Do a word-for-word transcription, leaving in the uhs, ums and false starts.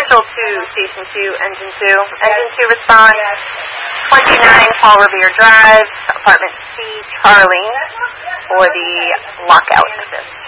Central to Station two, Engine two. Engine two response, twenty-nine Paul Revere Drive, Apartment C, Charlie, for the lockout assist.